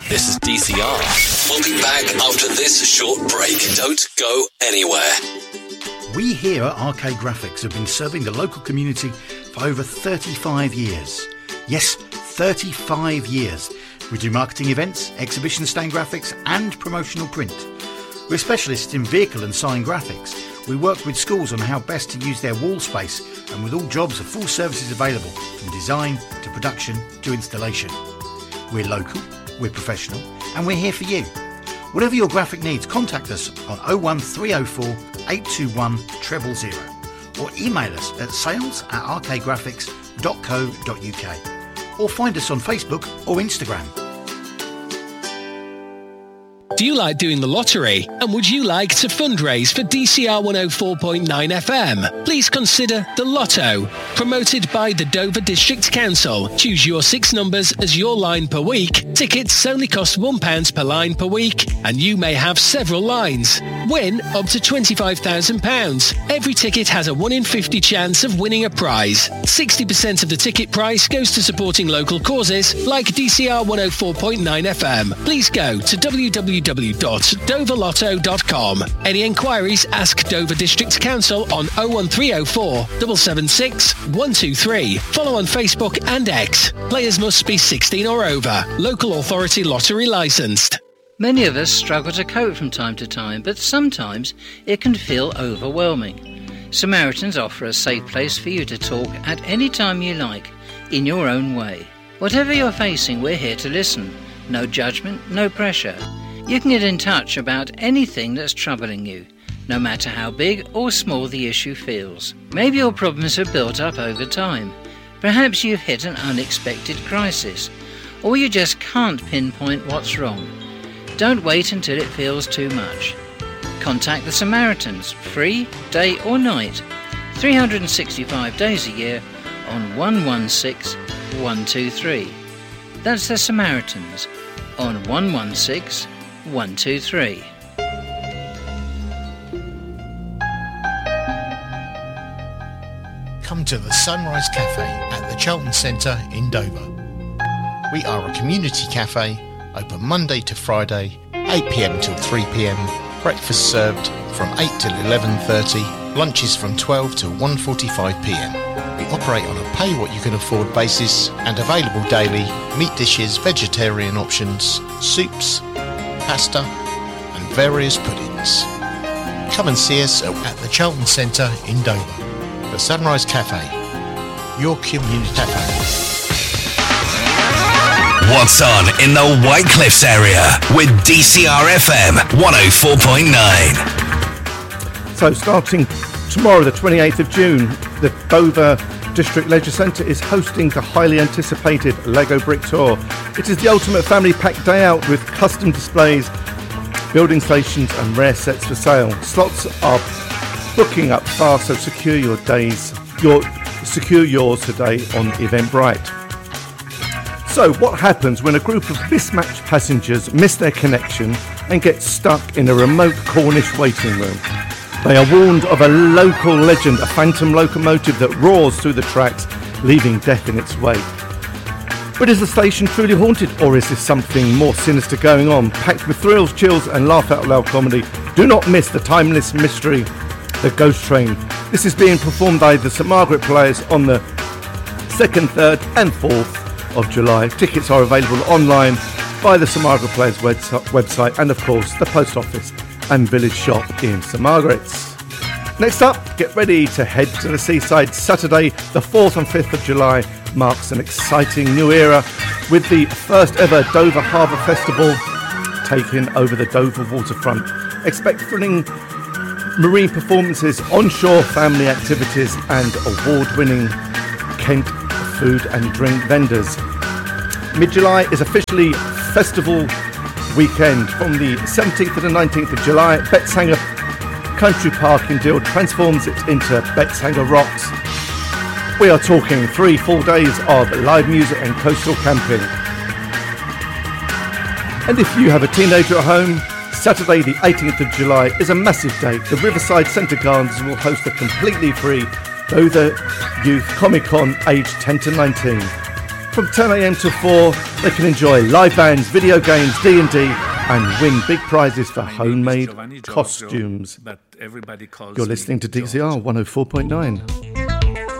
This is DCR. We'll be back after this short break. Don't go anywhere. We here at Arcade Graphics have been serving the local community for over 35 years. Yes, 35 years. We do marketing events, exhibition stand graphics and promotional print. We're specialists in vehicle and sign graphics. We work with schools on how best to use their wall space, and with all jobs of full services available, from design to production to installation. We're local, we're professional, and we're here for you. Whatever your graphic needs, contact us on 01304 821 000 or email us at sales@arcadegraphics.co.uk or find us on Facebook or Instagram. Do you like doing the lottery? And would you like to fundraise for DCR 104.9 FM? Please consider the Lotto. Promoted by the Dover District Council. Choose your 6 numbers as your line per week. Tickets only cost £1 per line per week, and you may have several lines. Win up to £25,000. Every ticket has a 1 in 50 chance of winning a prize. 60% of the ticket price goes to supporting local causes like DCR 104.9 FM. Please go to www.doverlotto.com. Any enquiries, ask Dover District Council on 01304 776 123. Follow on Facebook and X. Players must be 16 or over. Local authority lottery licensed. Many of us struggle to cope from time to time, but sometimes it can feel overwhelming. Samaritans offer a safe place for you to talk at any time you like, in your own way. Whatever you're facing, we're here to listen. No judgment, no pressure. You can get in touch about anything that's troubling you, no matter how big or small the issue feels. Maybe your problems have built up over time. Perhaps you've hit an unexpected crisis, or you just can't pinpoint what's wrong. Don't wait until it feels too much. Contact the Samaritans, free, day or night, 365 days a year on 116 123. That's the Samaritans on 116 123. Come to the Sunrise Cafe at the Charlton Centre in Dover. We are a community cafe, open Monday to Friday, 8pm till 3pm, breakfast served from 8 till 11:30, lunches from 12 till 1:45pm. We operate on a pay what you can afford basis and available daily meat dishes, vegetarian options, soups, pasta and various puddings. Come and see us at the Charlton Centre in Dover. The Sunrise Cafe, your community cafe. What's on in the White Cliffs area with DCR FM 104.9. So starting tomorrow, the 28th of June, the Dover District Leisure Centre is hosting the highly anticipated Lego Brick Tour. It is the ultimate family pack day out with custom displays, building stations and rare sets for sale. Slots are booking up fast, so secure yours today on Eventbrite. So what happens when a group of mismatched passengers miss their connection and get stuck in a remote Cornish waiting room? They are warned of a local legend, a phantom locomotive that roars through the tracks, leaving death in its wake. But is the station truly haunted, or is there something more sinister going on? Packed with thrills, chills and laugh-out-loud comedy, do not miss the timeless mystery, The Ghost Train. This is being performed by the St Margaret Players on the 2nd, 3rd and 4th of July. Tickets are available online via the St Margaret Players website and of course the post office and village shop in St Margaret's. Next up, get ready to head to the seaside. Saturday the 4th and 5th of July marks an exciting new era with the first ever Dover Harbour Festival taking over the Dover waterfront. Expect thrilling marine performances, onshore family activities and award-winning Kent food and drink vendors. Mid-July is officially festival weekend. From the 17th to the 19th of July, Betshanger Country Park in Deal transforms it into Betshanger Rocks. We are talking 3 full days of live music and coastal camping. And if you have a teenager at home, Saturday the 18th of July is a massive day. The Riverside Centre Gardens will host a completely free Dover Youth Comic Con aged 10 to 19. From 10 a.m. to 4, they can enjoy live bands, video games, D&D, and win big prizes for homemade costumes. You're listening to DCR 104.9.